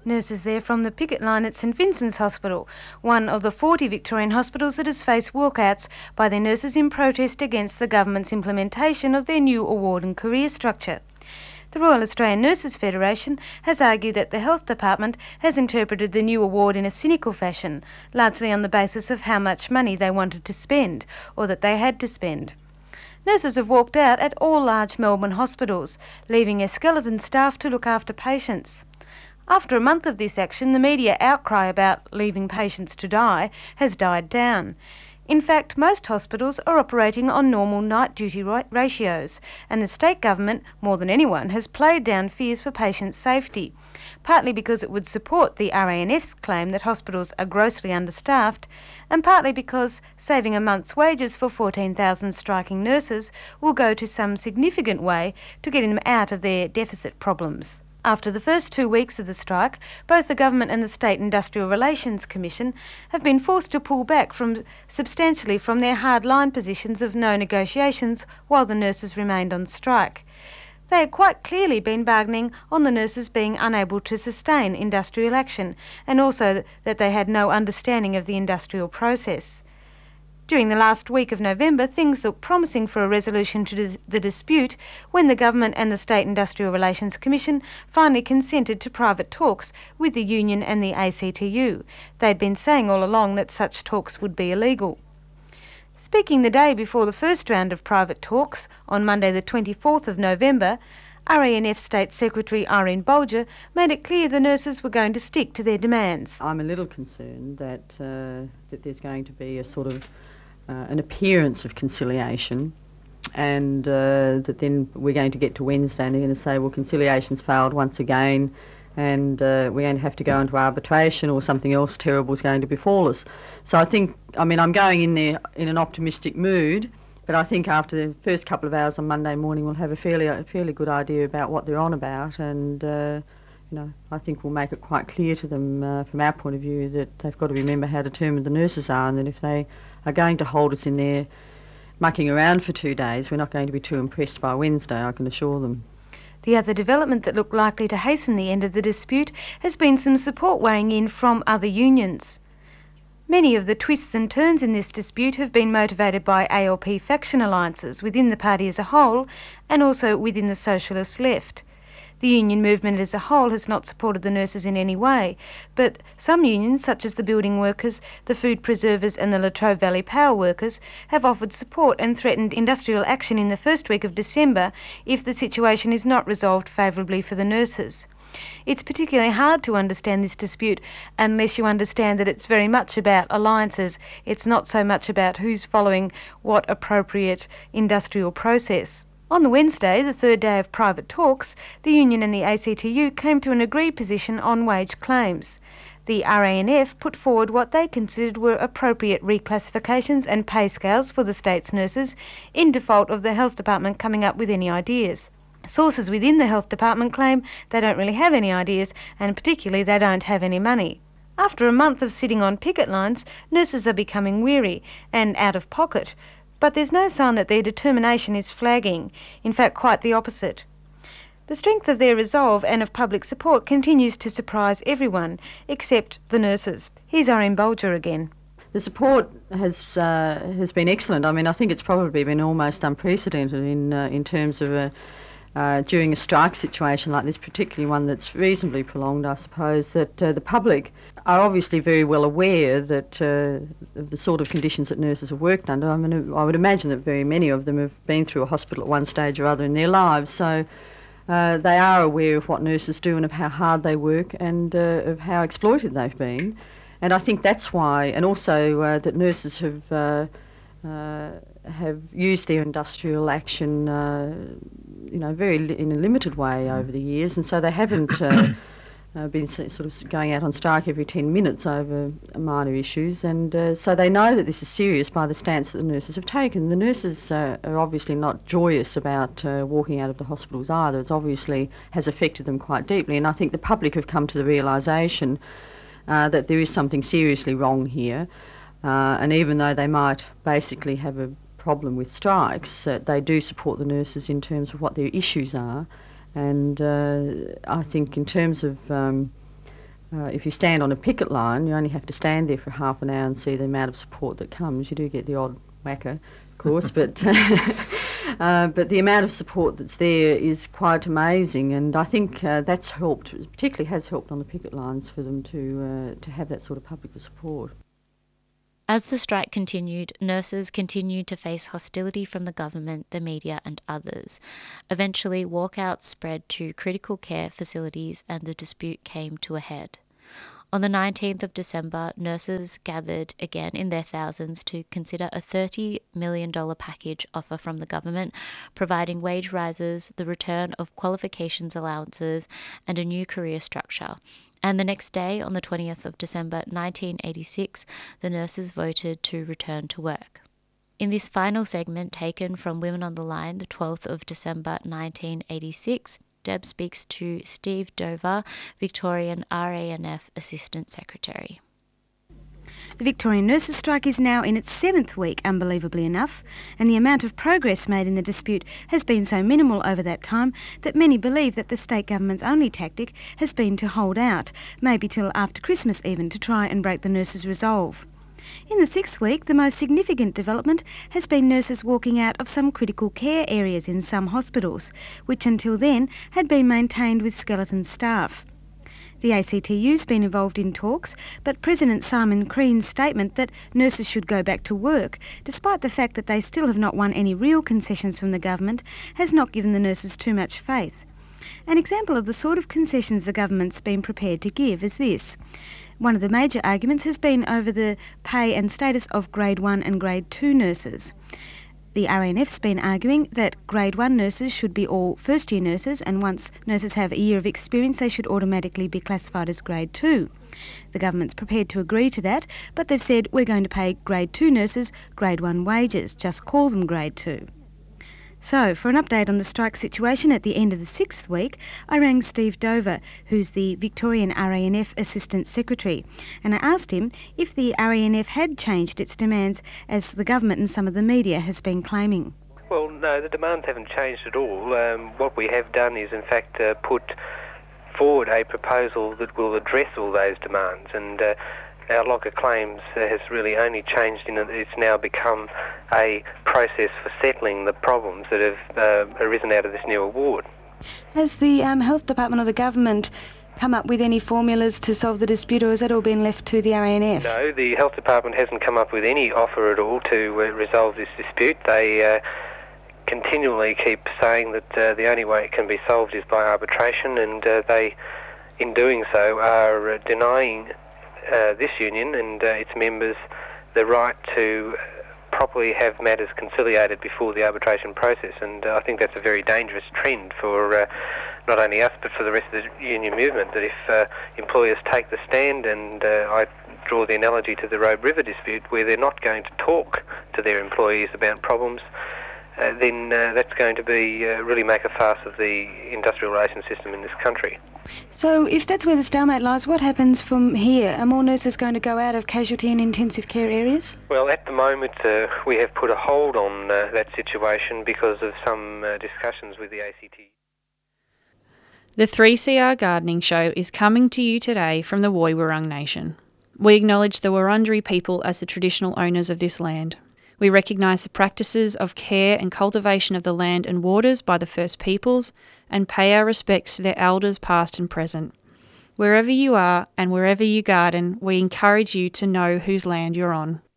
Nurses there from the picket line at St Vincent's Hospital, one of the 40 Victorian hospitals that has faced walkouts by their nurses in protest against the government's implementation of their new award and career structure. The Royal Australian Nurses Federation has argued that the Health Department has interpreted the new award in a cynical fashion, largely on the basis of how much money they wanted to spend, or that they had to spend. Nurses have walked out at all large Melbourne hospitals, leaving a skeleton staff to look after patients. After a month of this action, the media outcry about leaving patients to die has died down. In fact, most hospitals are operating on normal night duty ratios, and the state government, more than anyone, has played down fears for patient safety, partly because it would support the RANF's claim that hospitals are grossly understaffed, and partly because saving a month's wages for 14,000 striking nurses will go to some significant way to getting them out of their deficit problems. After the first 2 weeks of the strike, both the government and the State Industrial Relations Commission have been forced to pull back substantially from their hard-line positions of no negotiations while the nurses remained on strike. They had quite clearly been bargaining on the nurses being unable to sustain industrial action, and also that they had no understanding of the industrial process. During the last week of November, things looked promising for a resolution to the dispute when the government and the State Industrial Relations Commission finally consented to private talks with the union and the ACTU. They'd been saying all along that such talks would be illegal. Speaking the day before the first round of private talks, on Monday the 24th of November, RANF State Secretary Irene Bolger made it clear the nurses were going to stick to their demands. I'm a little concerned that there's going to be a sort of an appearance of conciliation, and that then we're going to get to Wednesday and they're going to say, well, conciliation's failed once again, and we're going to have to go into arbitration, or something else terrible is going to befall us. So I'm going in there in an optimistic mood, but I think after the first couple of hours on Monday morning we'll have a fairly good idea about what they're on about, and I think we'll make it quite clear to them from our point of view that they've got to remember how determined the nurses are, and that if they are going to hold us in there mucking around for 2 days, we're not going to be too impressed by Wednesday, I can assure them. The other development that looked likely to hasten the end of the dispute has been some support weighing in from other unions. Many of the twists and turns in this dispute have been motivated by ALP faction alliances within the party as a whole, and also within the socialist left. The union movement as a whole has not supported the nurses in any way, but some unions, such as the building workers, the food preservers and the Latrobe Valley Power Workers, have offered support and threatened industrial action in the first week of December if the situation is not resolved favourably for the nurses. It's particularly hard to understand this dispute unless you understand that it's very much about alliances. It's not so much about who's following what appropriate industrial process. On the Wednesday, the third day of private talks, the union and the ACTU came to an agreed position on wage claims. The RANF put forward what they considered were appropriate reclassifications and pay scales for the state's nurses, in default of the Health Department coming up with any ideas. Sources within the Health Department claim they don't really have any ideas, and particularly they don't have any money. After a month of sitting on picket lines, nurses are becoming weary and out of pocket, but there's no sign that their determination is flagging. In fact, quite the opposite. The strength of their resolve and of public support continues to surprise everyone, except the nurses. Here's Irene Bolger again. The support has been excellent. I think it's probably been almost unprecedented in terms of during a strike situation like this, particularly one that's reasonably prolonged, I suppose, that the public are obviously very well aware that of the sort of conditions that nurses have worked under. I would imagine that very many of them have been through a hospital at one stage or other in their lives, so they are aware of what nurses do and of how hard they work and of how exploited they've been. And I think that's why, and also that nurses have used their industrial action, in a limited way over the years, and so they haven't been sort of going out on strike every 10 minutes over minor issues, and so they know that this is serious by the stance that the nurses have taken. The nurses are obviously not joyous about walking out of the hospitals either. It obviously has affected them quite deeply, and I think the public have come to the realisation that there is something seriously wrong here, and even though they might basically have a problem with strikes, they do support the nurses in terms of what their issues are. And I think in terms of if you stand on a picket line, you only have to stand there for half an hour and see the amount of support that comes. You do get the odd whacker, of course, but the amount of support that's there is quite amazing, and I think that's helped, particularly has helped on the picket lines for them to have that sort of public support. As the strike continued, nurses continued to face hostility from the government, the media and others. Eventually, walkouts spread to critical care facilities and the dispute came to a head. On the 19th of December, nurses gathered again in their thousands to consider a $30 million package offer from the government, providing wage rises, the return of qualifications allowances and a new career structure. And the next day, on the 20th of December 1986, the nurses voted to return to work. In this final segment taken from Women on the Line, the 12th of December 1986, Deb speaks to Steve Dover, Victorian RANF Assistant Secretary. The Victorian nurses' strike is now in its 7th week, unbelievably enough, and the amount of progress made in the dispute has been so minimal over that time that many believe that the state government's only tactic has been to hold out, maybe till after Christmas even, to try and break the nurses' resolve. In the 6th week, the most significant development has been nurses walking out of some critical care areas in some hospitals, which until then had been maintained with skeleton staff. The ACTU's been involved in talks, but President Simon Crean's statement that nurses should go back to work, despite the fact that they still have not won any real concessions from the government, has not given the nurses too much faith. An example of the sort of concessions the government's been prepared to give is this. One of the major arguments has been over the pay and status of Grade 1 and Grade 2 nurses. The RANF's been arguing that Grade 1 nurses should be all first-year nurses, and once nurses have a year of experience, they should automatically be classified as Grade 2. The government's prepared to agree to that, but they've said we're going to pay Grade 2 nurses Grade 1 wages, just call them Grade 2. So, for an update on the strike situation at the end of the 6th week, I rang Steve Dover, who's the Victorian RANF Assistant Secretary, and I asked him if the RANF had changed its demands as the government and some of the media has been claiming. Well, no, the demands haven't changed at all. What we have done is, in fact, put forward a proposal that will address all those demands, and our log of claims has really only changed in that it's now become a process for settling the problems that have arisen out of this new award. Has the Health Department or the government come up with any formulas to solve the dispute, or has that all been left to the RANF? No, the Health Department hasn't come up with any offer at all to resolve this dispute. They continually keep saying that the only way it can be solved is by arbitration, and they, in doing so, are denying this union and its members the right to properly have matters conciliated before the arbitration process, and I think that's a very dangerous trend for not only us but for the rest of the union movement, that if employers take the stand, and I draw the analogy to the Robe River dispute, where they're not going to talk to their employees about problems, then that's going to be really make a farce of the industrial relations system in this country. So if that's where the stalemate lies, what happens from here? Are more nurses going to go out of casualty and intensive care areas? Well, at the moment we have put a hold on that situation because of some discussions with the ACT. The 3CR Gardening Show is coming to you today from the Woi Wurrung Nation. We acknowledge the Wurundjeri people as the traditional owners of this land. We recognise the practices of care and cultivation of the land and waters by the First Peoples and pay our respects to their elders past and present. Wherever you are and wherever you garden, we encourage you to know whose land you're on.